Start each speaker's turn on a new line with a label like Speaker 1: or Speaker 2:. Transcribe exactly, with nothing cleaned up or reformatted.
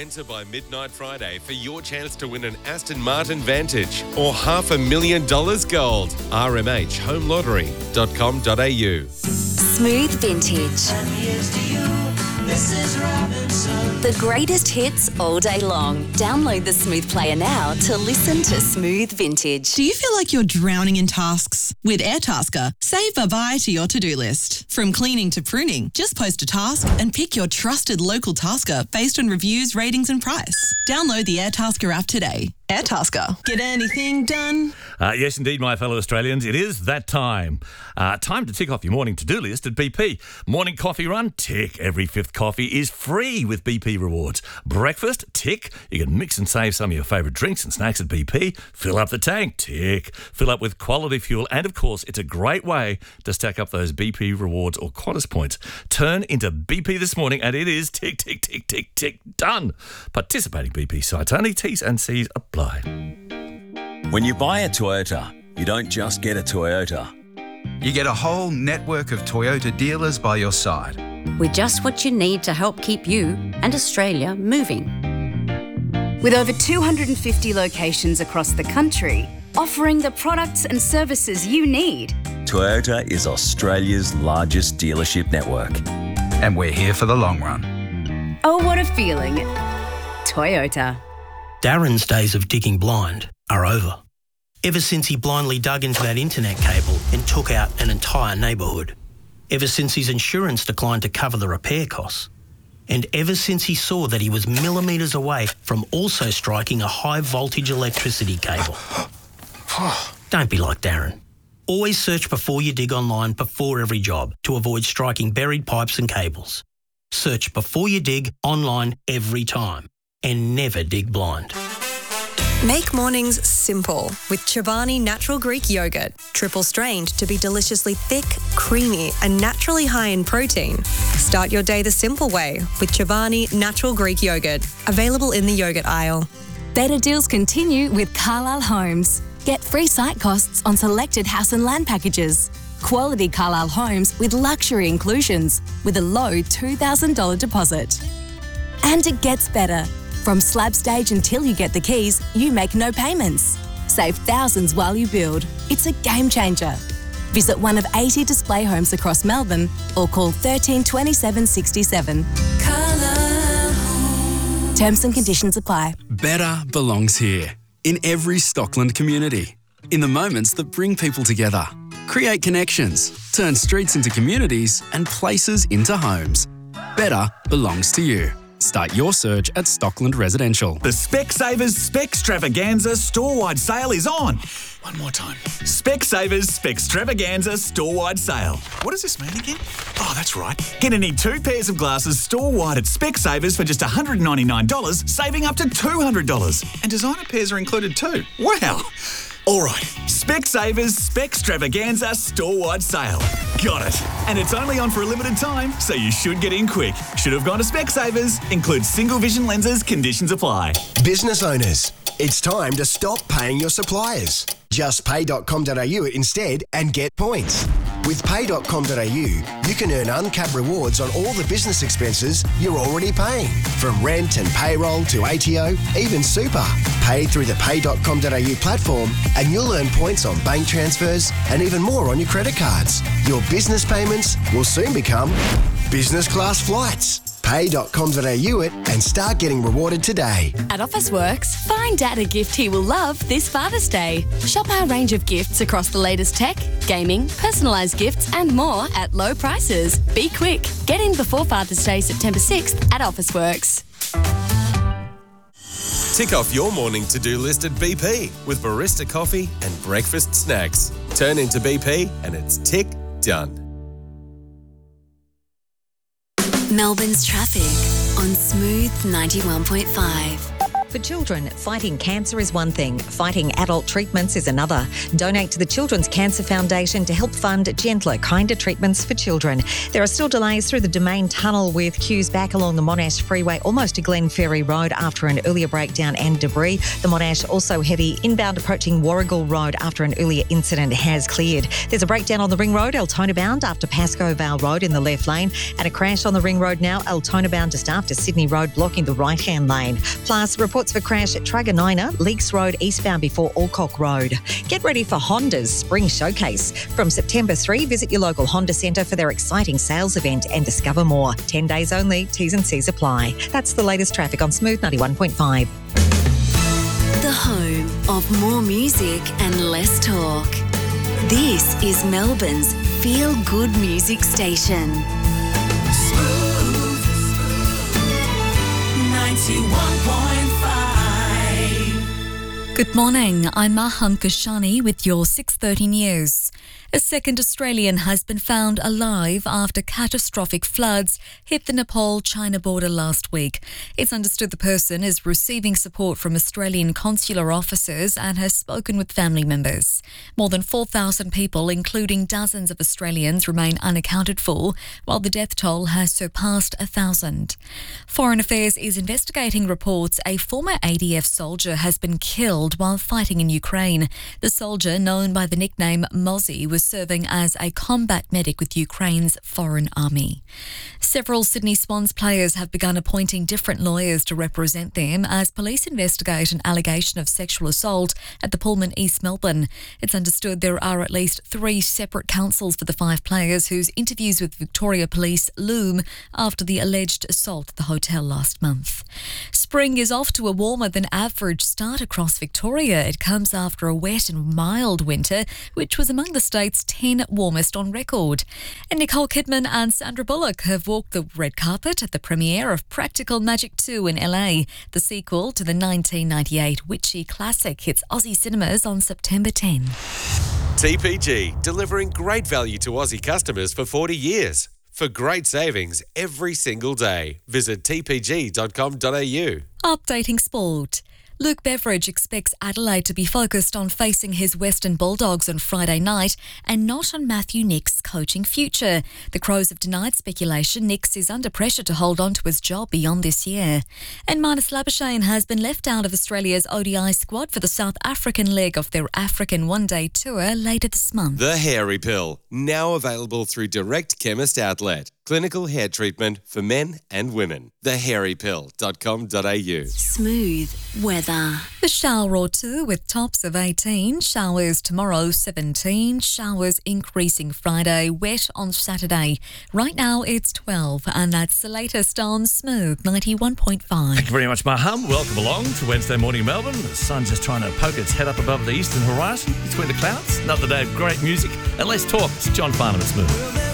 Speaker 1: Enter by midnight Friday for your chance to win an Aston Martin Vantage or half a million dollars gold. r m h home lottery dot com dot a u.
Speaker 2: Smooth Vintage. The greatest hits all day long. Download the Smooth Player now to listen to Smooth Vintage.
Speaker 3: Do you feel like you're drowning in tasks? With Airtasker, say bye-bye to your to-do list. From cleaning to pruning, just post a task and pick your trusted local tasker based on reviews, ratings and price. Download the Airtasker app today. Airtasker. Get anything done?
Speaker 4: Uh, yes, indeed, my fellow Australians, it is that time. Uh, time to tick off your morning to-do list at B P. Morning coffee run, tick. Every fifth coffee is free with B P Rewards. Breakfast, tick. You can mix and save some of your favourite drinks and snacks at B P. Fill up the tank, tick. Fill up with quality fuel. And, of course, it's a great way to stack up those B P Rewards or Qantas points. Turn into B P this morning and it is tick, tick, tick, tick, tick, done. Participating B P sites only. T's and C's apply.
Speaker 5: When you buy a Toyota, you don't just get a Toyota.
Speaker 6: You get a whole network of Toyota dealers by your side.
Speaker 7: With just what you need to help keep you and Australia moving.
Speaker 8: With over two hundred fifty locations across the country, offering the products and services you need.
Speaker 5: Toyota is Australia's largest dealership network.
Speaker 6: And we're here for the long run.
Speaker 8: Oh, what a feeling. Toyota.
Speaker 9: Darren's days of digging blind are over. Ever since he blindly dug into that internet cable and took out an entire neighbourhood. Ever since his insurance declined to cover the repair costs. And ever since he saw that he was millimetres away from also striking a high voltage electricity cable. Don't be like Darren. Always search before you dig online before every job to avoid striking buried pipes and cables. Search before you dig online every time. And never dig blind.
Speaker 10: Make mornings simple with Chobani Natural Greek Yogurt. Triple strained to be deliciously thick, creamy and naturally high in protein. Start your day the simple way with Chobani Natural Greek Yogurt. Available in the yogurt aisle.
Speaker 2: Better deals continue with Carlisle Homes. Get free site costs on selected house and land packages. Quality Carlisle Homes with luxury inclusions with a low two thousand dollars deposit. And it gets better. From slab stage until you get the keys, you make no payments. Save thousands while you build. It's a game changer. Visit one of eighty display homes across Melbourne or call thirteen twenty-seven sixty-seven. Terms and conditions apply.
Speaker 11: Better belongs here, in every Stockland community. In the moments that bring people together. Create connections, turn streets into communities and places into homes. Better belongs to you. Start your search at Stockland Residential.
Speaker 12: The Specsavers Specstravaganza store-wide sale is on. One more time. Specsavers Specstravaganza store-wide sale. What does this mean again? Oh, that's right. Get any two pairs of glasses store-wide at Specsavers for just one hundred ninety-nine dollars, saving up to two hundred dollars. And designer pairs are included too. Wow. All right, Specsavers Specstravaganza store-wide sale. Got it. And it's only on for a limited time, so you should get in quick. Should have gone to Specsavers. Includes single vision lenses. Conditions apply.
Speaker 13: Business owners, it's time to stop paying your suppliers. Just pay dot com dot a u instead and get points. With pay dot com dot a u, you can earn uncapped rewards on all the business expenses you're already paying. From rent and payroll to A T O, even super. Pay through the pay dot com dot a u platform and you'll earn points on bank transfers and even more on your credit cards. Your business payments will soon become business class flights. pay dot com dot a u it and start getting rewarded today.
Speaker 2: At Officeworks, find Dad a gift he will love this Father's Day. Shop our range of gifts across the latest tech, gaming, personalised gifts and more at low prices. Be quick. Get in before Father's Day, September sixth at Officeworks.
Speaker 1: Tick off your morning to-do list at B P with barista coffee and breakfast snacks. Turn into B P and it's tick done.
Speaker 2: Melbourne's traffic on Smooth ninety-one point five.
Speaker 14: For children, fighting cancer is one thing, fighting adult treatments is another. Donate to the Children's Cancer Foundation to help fund gentler, kinder treatments for children. There are still delays through the Domain Tunnel with queues back along the Monash Freeway almost to Glen Ferry Road after an earlier breakdown and debris. The Monash also heavy inbound approaching Warrigal Road after an earlier incident has cleared. There's a breakdown on the Ring Road, Altona bound after Pascoe Vale Road in the left lane, and a crash on the Ring Road now, Altona bound just after Sydney Road blocking the right-hand lane. Plus, reports for crash at Truganina, Leaks Road eastbound before Alcock Road. Get ready for Honda's Spring Showcase. From September third, visit your local Honda centre for their exciting sales event and discover more. ten days only, T's and C's apply. That's the latest traffic on Smooth ninety-one point five.
Speaker 2: The home of more music and less talk. This is Melbourne's feel-good music station.
Speaker 15: Smooth ninety-one point five.
Speaker 16: Good morning, I'm Maham Kashani with your six thirty news. A second Australian has been found alive after catastrophic floods hit the Nepal-China border last week. It's understood the person is receiving support from Australian consular officers and has spoken with family members. More than four thousand people, including dozens of Australians, remain unaccounted for, while the death toll has surpassed a thousand. Foreign Affairs is investigating reports a former A D F soldier has been killed while fighting in Ukraine. The soldier, known by the nickname Mozzie, was serving as a combat medic with Ukraine's Foreign Army. Several Sydney Swans players have begun appointing different lawyers to represent them as police investigate an allegation of sexual assault at the Pullman East Melbourne. It's understood there are at least three separate counsels for the five players whose interviews with Victoria Police loom after the alleged assault at the hotel last month. Spring is off to a warmer than average start across Victoria. It comes after a wet and mild winter, which was among the state's ten warmest on record. And Nicole Kidman and Sandra Bullock have walked the red carpet at the premiere of Practical Magic two in L A. The sequel to the nineteen ninety-eight witchy classic hits Aussie cinemas on September tenth.
Speaker 1: T P G, delivering great value to Aussie customers for forty years. For great savings every single day, visit t p g dot com dot a u.
Speaker 16: Updating sport. Luke Beveridge expects Adelaide to be focused on facing his Western Bulldogs on Friday night and not on Matthew Nicks' coaching future. The Crows have denied speculation Nicks is under pressure to hold on to his job beyond this year. And Marnus Labuschagne has been left out of Australia's O D I squad for the South African leg of their African one-day tour later this month.
Speaker 1: The Hairy Pill, now available through Direct Chemist Outlet. Clinical hair treatment for men and women. the hairy pill dot com dot a u.
Speaker 2: Smooth weather.
Speaker 16: The shower or two with tops of eighteen, showers tomorrow seventeen, showers increasing Friday, wet on Saturday. Right now it's twelve, and that's the latest on Smooth ninety-one point five.
Speaker 4: Thank you very much, Maham. Welcome along to Wednesday morning Melbourne. The sun's just trying to poke its head up above the eastern horizon between the clouds. Another day of great music and less talk. It's John Farnham at Smooth.